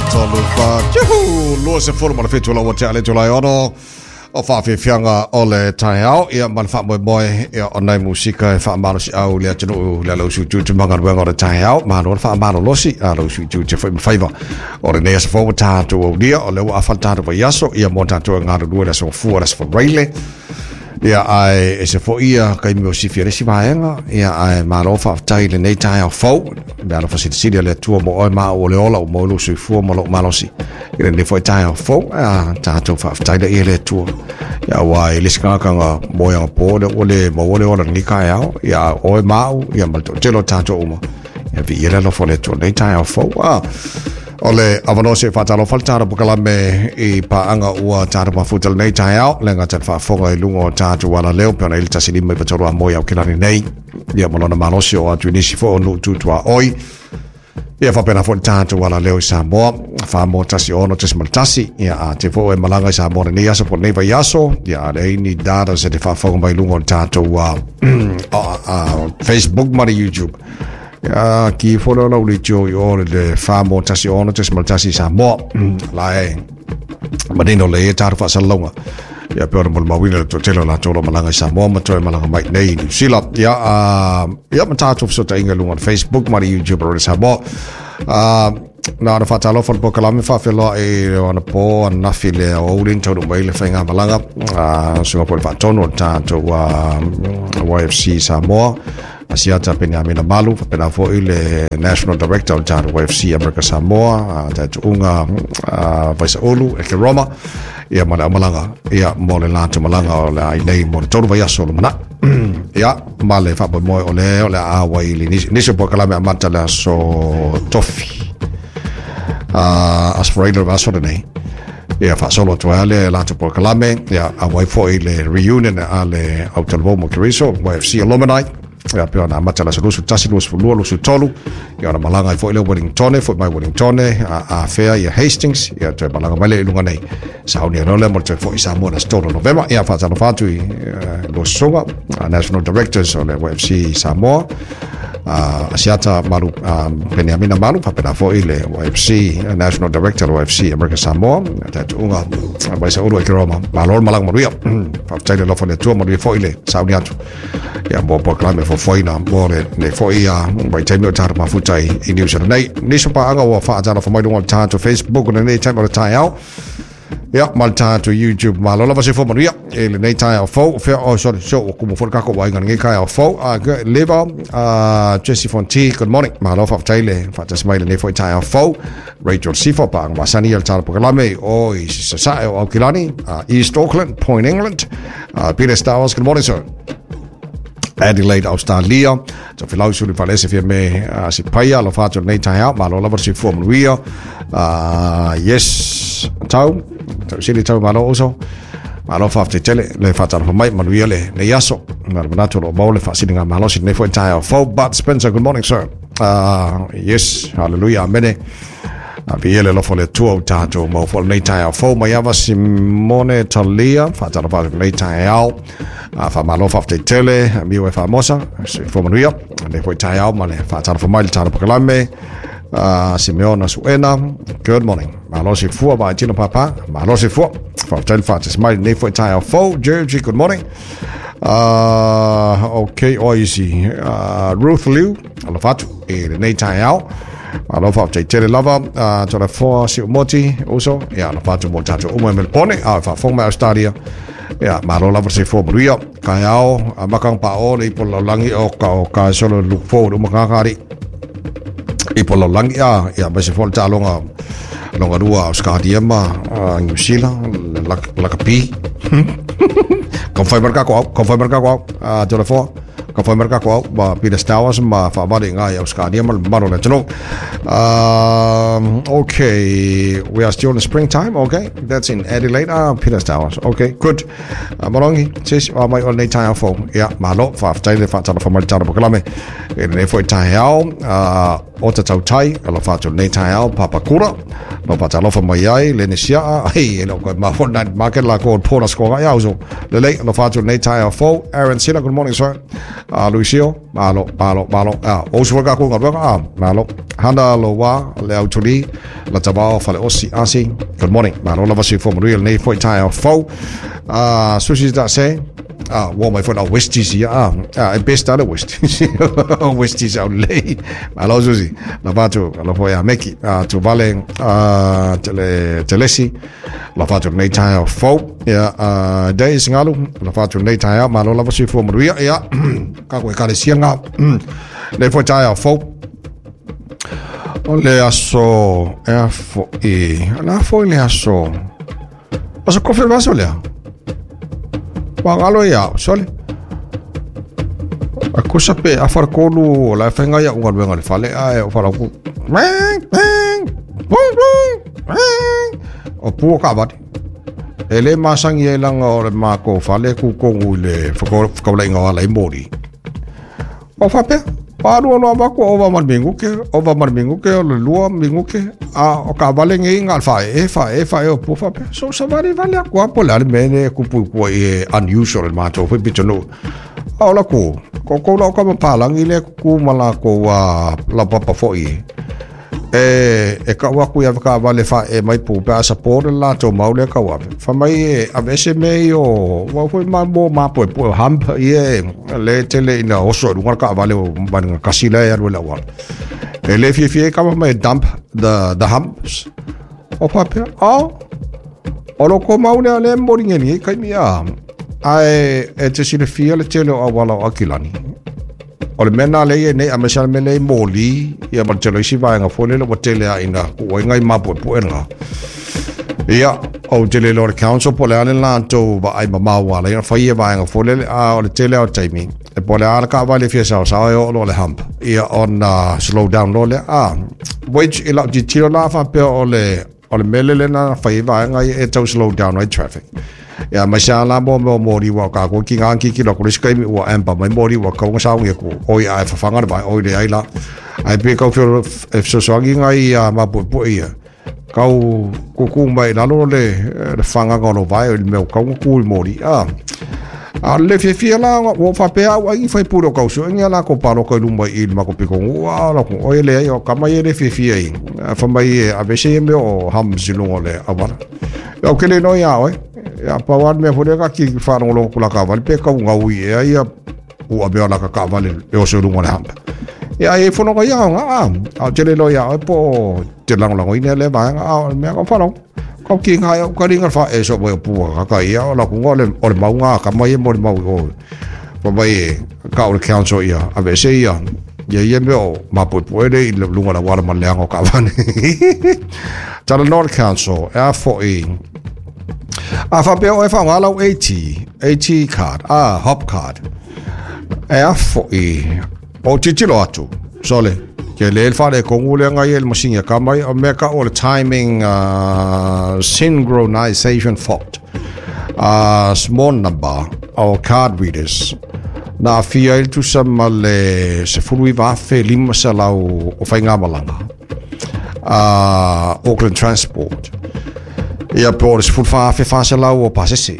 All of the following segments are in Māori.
tolu fa juhu lo se forma le fetu la wata le tulai ono o fa fe fianga o le tai au ia man fa boy ia onai musika fa malo si au le tunu le lo su tu manga wenga o tai au ma no fa malo lo si a lo su tu te fa favor o le nes fo ta to o dia o le wa fa ta to yaso ia mo ta to nga do le so fu as for raile ia ai e se fo ia kai mo si fiere si vaenga ia ai malo fa tai le nei tai au fo be alo fa si le tu mo o ma o le ola o mo lo su fu mo lo malo si ia le fo tai au fo ta to fa tai le tu ia wa le ska ka nga mo ya po de o le ola ni kai au ia o ma ia mal to telo ta to mo ia vi ia lo fo le tu nei tai au fo ole avanose fatalo faltara bukalame I paanga ua tara mafutal nei tai au lenga tat fa fonga I lungo tatu wala leo pena ilta silima I patoro moya ukilani nei ia molona malosi o atu inisi fo onu tutua oi ia fa pena fo tatu wala leo Samoa fa mo tasi ono tesi maltasi ia te fo e malanga Samoa nei aso po nei vai aso ia le ni data se te fa fonga mai lungo tatu Facebook mari YouTube ki folo la uli jo yo le famo tasi ono tasi maltasi Samoa lai madino le tar fa salonga ya pero mo mawina to telo la tolo malanga Samoa ma to malanga mai nei New Zealand ya mata to so ta inga lunga Facebook mari YouTube ro Samoa na ra fatalo fo po kalame fa felo e ona po na file o ulin to mai le fenga malanga so po fa tono ta to YFC Samoa Asiata Penyamina Malu pena fo ile National Director of YFC America Samoa ta unga Vice Olu e Roma ia mana malanga ia mole lanto malanga o le nei mo todo vai solo mana ia male fa mo ole awa ile ni se po kala me amata la so tofi aspirator va solo nei ia fa solo to ale lanto po kala me ia awa fo ile reunion ale autalvo mo Criso YFC alumni ia pe ona matala so lusu tasi lusu lu lusu tolu ia ona malanga fo ile Wellington fo mai Wellington a fair ia Hastings ia te malanga male lunga nei sauni role mo te fo Samoa na store November ia fa tano fatu lo soga National Directors on the YFC Samoa asiata malu Penyamina malu pa pena fo ile YFC National Director YFC America Samoa ta unga vai sa uru Roma malor malanga maria fa tele lo fo le tu mo fo ile sauni atu ia mo proclame fo foina mo le fo ia vai tele tar mafuta I New Zealand nei ni so pa anga wa fa tano fo mai lunga ta to Facebook na nei time o tai au ia malta to YouTube malo lava se fo maria ele nei tai au fo fe o so como for ka ko wa ngai kai au fo liver Jesse Fonti good morning malo fa tele fa ta smile nei fo tai au fo Rachel Sifo pa wa sani el tar proclame o I sa o Kilani East Auckland Point England Peter Stowers good morning sir Adelaide Australia so filau suli falese fi me si paia lo fatto nei tai au malo lava si fo maria yes tau sili tau malo oso malo fa te tele le fata fa mai manuia le yaso na banato lo mole fa sininga malo si ne fo tai fo but Spencer good morning sir yes hallelujah amen Viele lo fo le tuo tato mo fo nei tai fo mai ava Simone Talia fata lo fa nei tai au fa malo fa te tele mi we famosa si fo manuia ne fo tai au male fata lo fa mai tato proclame Simeona Suena good morning malo si fu ba tino papa malo si fu fa tel fa te smile nei fo tai fo Georgie good morning okay easy Ruth Liu lo fatu e nei tai au alo fa te tele lava to la fo si moti uso ya lo fatu mo tato o mo pone fa fo ma Australia ya malo lava si fo bria kai au makang pa o le polo langi o ka solo lu fo do makari I polo langi ya ba se fo ta longa rua Australia ma New Zealand la kapi confirm ka ko to la fo confirm ka ko ba Peter Stowers ma fa ba ngai Australia ma maro le tino okay we are still in springtime okay that's in Adelaide Peter Stowers okay good marongi sis mai on nei tai fo ya malo fa tai le fa ta fa mal ta ba kalame ne fo tai o ta tau tai lo fa to nei tai papakura no pa ta lo fa mai ai le ne sia ai lo ko ma fo na market la ko pona sko ga ya uso le lo fa to nei tai fo Aaron Sila good morning sir Lucio malo Oswaka ko ngwa malo hana lo wa le autoli la tabao fale osi asi good morning malo la vasi for real nei foi tai fo sushi da say wo mai for West TC best out West West TC out lei malo sushi la vato la foi a meki to vale telesi la vato nei tai fo ya days ngalu la vato nei tai malo la vasi for real ya ka ko ka le sianga le foi tai fo le aso fo la foi le aso kofe vaso le Pangalo ya sole aku sape afar kolu la fenga ya ungal bengal fale o fala ku o pu ka bat ele masang ye lang o ma ko fale ku ko ngule fko la ngala imori o fape paru no ba ko over mar mingu ke o lua mingu ke o ka vale ngi ngal fa o pu fape so savari vale ko polar mene ku pu ko unusual ma to fe bitono ala ko la ka pa lang ile ku mala ko la papa foi ka wa ku ya ka vale fa mai pu pa support la to maule ka wa fa mai a vese me o wa foi ma po ham ye le tele ina oso ngal ka vale ban kasila ya wala wa ele fi ka mai dump the humps o pape olo ko maule le moringe ni kai mi ai te sile fi le tele o wala akilani o le mena le nei a mesal me le moli ia ma tele si vai nga fole le tele a ina ko ngai ma po nga ia o tele lor council po le ala to va ai ma wala ia fa ia vai nga fole o le tele o timing e po le ala ka vale fi sa o lo le hump ia on slow down lo le which ila di tiro la fa pe o le mele le na fa ia vai nga e to slow down right traffic ya masala mo ri wa ka ko ki ngang ki lo ko skai mi wa amba mai mo ri wa ka ngo sa nge ko oi ai fa fanga ba oi le ai la ai pe ka fio so so ngi ngai ma po ia ka ku mai la lo le fanga ngo lo vai me ka ku mo ri le fi la wo fa pe a i fa puro ka so ngi la ko paro ko lu mai il ma ko pe ko wa la ko oi le ai ka mai le fi ai fa mai a ve se me o ham zilong le abara o ke le no ya oi ya pawan me fode ka ki fa no lo kula ka val pe ka nga ui ya u abe la ka val e o so lu ngona hamba ya e fono ka ya a tele lo ya po te lang lang ine le ba me ka fa no ka ki nga ka ringa fa e so bo pu ka ya la ku ngole o le maunga ka mai mo mau o pa mai ka o council ya a ve se ya ye me o ma po le lu ngona wa ma le ngo ka van tala North Council fa pe o fa ngala 80 card hop card fo o titilo atu sole ke le fa le kongule nga yel mosinga ka mai o meka o timing synchronization fault small number of card readers na fia tu samale se fului va fe lima salau o fa nga malanga Auckland Transport ia por se fulfa fe fa salau o pasese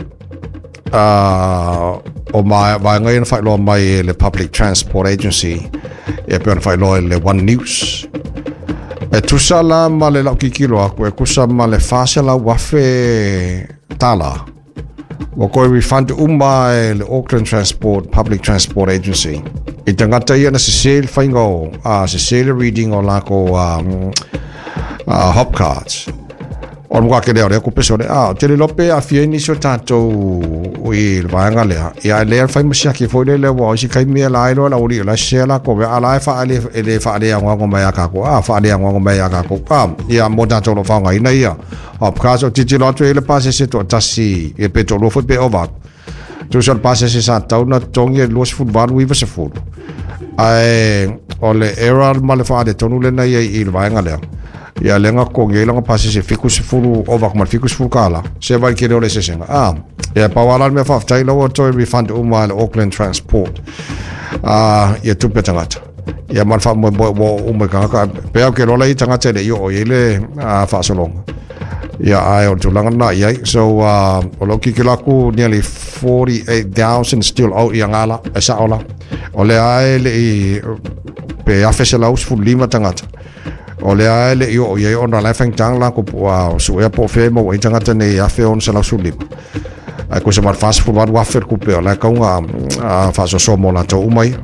o mai vai ngai fa lo mai le Public Transport Agency e per fa lo le One News e tu sala male la kikilo a ku sa male fa salau wa fe tala o ko refund le Auckland Transport Public Transport Agency e tangata ia na se sale faingo se sale reading o la ko hop cards o mo ka le ko peso le tele lope a fieni so tanto o vanga le ia le fa mo sia ki foi le wa si kai mi la ilo la uri la shela ko a la fa ale ele fa ale ngwa ko mai ka ko fa ale ngwa ko mai ka ko ia mo tanto lo fa ngai na ia hop cards o titi lo le passe se to tasi e petro lo foi pe over tu sol passe se sa tau na tongi los football wi va se fu ai o le era mal fa de tonu le na ia il vanga le ia lenga ko ngela passe se fiku se fu over mal fiku se fu kala se vai ke le se senga ia pawala me fa tai lo to refund mal Auckland Transport ia tu petangata ia mal fa mo ka pe ke lo le tangata le yo ile fa solong ia ai o tulanga na ia so o lo kikilaku nearly 48,000 still out ia ngala esa ola o le ai le pe afesela usfu lima tangata o le ai le o ia ona la fang la ko so ia po fe mo i tangata ne afe on sala sulima ai ko se mar fast food wa fer ku pe la ka nga fa so mo la to umai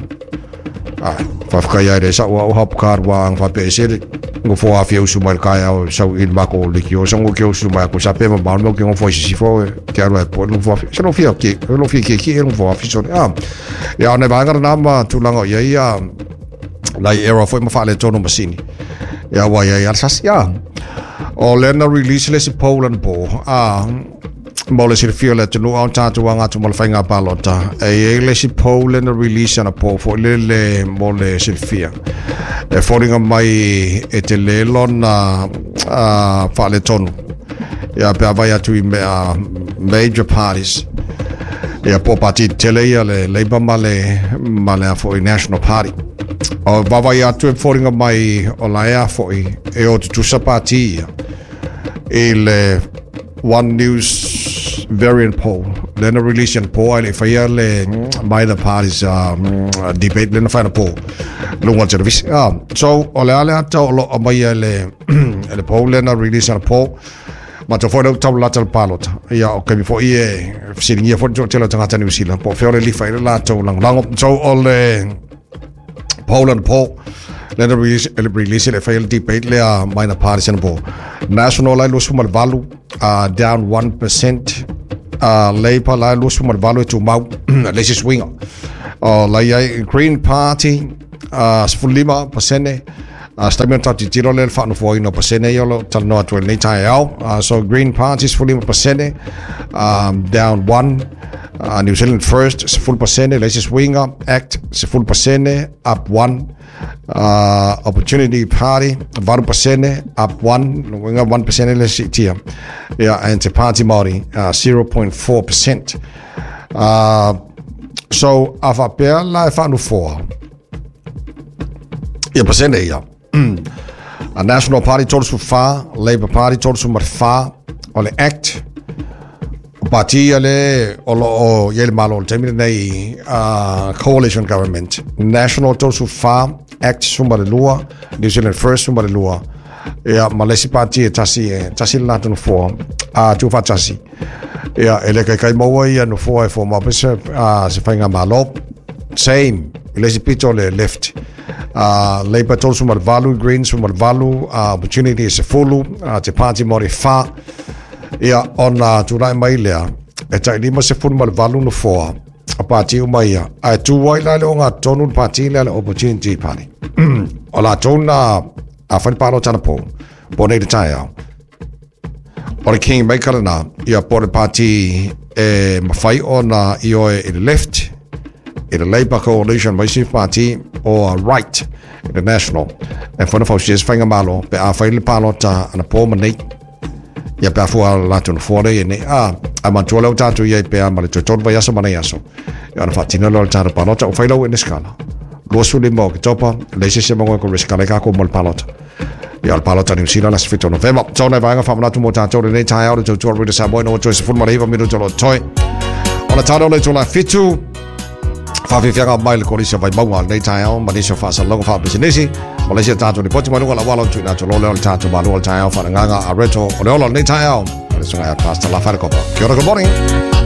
fa ka ia re sa o hop car wa fa pe se ngo fo afi o sumar kai o so in bako likio so ngo ke o sumar ko sa pe ma ba no ke ngo fo si fo ke aro po no fo se no fio ke no fo afi so ya ne ba ngar na ma tu lango ia la era foi ma fa le tono masini ya wa ya sas ya o lena release le si Poland po mole si fio le tunu on tatu wanga tu mal fainga palota le si Poland release na po fo le mole si fia falling on mai te le lona fa le tonu ya pe vai atu major parties ya po party tele ya le Labour male for National Party o vai atu falling on mai o la ya for o tu sa party il One News variant poll then a release and poll if I le by the parties debate then final poll lunga service so ole ale ta lo mai le poll then a release and poll ma to for ta la tal palot ya o ke fo sitting here for tela tanga New Zealand po fe li fa la to lang so ole Poland poll then a release le fail debate le minor parties and poll national la lo sumal valu down 1%. Labour la lo sumal valu to mau le si swing la Green Party sfulima percent statement at tiro le fa no foi no percent yo tal no at ni tai so Green Party sfulima percent down 1 New Zealand First full percent le si swing act full percent up 1 Opportunity Party varu percent up 1% le si tia and the party Māori 0.4% so afa pea la fa no for percent a National Party told su fa Labour Party told su mar fa o le act party ale o yel malo temir nei coalition government national told su fa act sumba le lua New Zealand First sumba le lua Malesi party tasi la no for tu fa tasi ele kai mo ia no for ma pese se fainga malo same ele si pito le left Labour told sumba value Green sumba value opportunity is full te party Māori fa ona turai mai lea tai lima se fun mal valu no for a party mai ai tu wai la le nga tonu party le opportunity party ola tona a fan paro tana po nei de tai o king mai kana por party mafai ona io in the left in the Labour coalition mai si party or right in the national and for the folks fanga malo pe a fai le palo ta na po nei ya pe fua la tun fore ne ma to lo tatu ye pe ma le to ba yaso mana yaso ya na fatina lo tatu palota o failo in skala lo su le mo ke topa le se mo ko skala ka ko mol palota ya al palota New Zealand las fito November so na vanga fa tu mo tatu le tai out to with the saboy no choice fun mari va mi to lo toy ona tano le to la fitu fa fi fianga mai le kolisi vai mau le tai out ma diso fa sa lo fa business Malaysia tatu ni poti manu la wala tu na to lo tatu ma lo tai out fa nga a reto o lo le tai out so I passed la farko. Good morning.